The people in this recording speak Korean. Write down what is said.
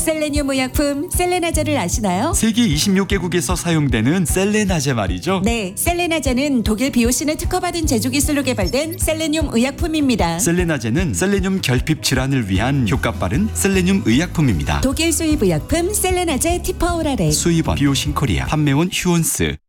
셀레늄 의약품 셀레나제를 아시나요? 세계 26개국에서 사용되는 셀레나제 말이죠. 네, 셀레나제는 독일 비오신을 특허받은 제조 기술로 개발된 셀레늄 의약품입니다. 셀레나제는 셀레늄 결핍 질환을 위한 효과 빠른 셀레늄 의약품입니다. 독일 수입 의약품 셀레나제 티퍼오라렉. 수입원 비오신코리아, 판매원 휴온스.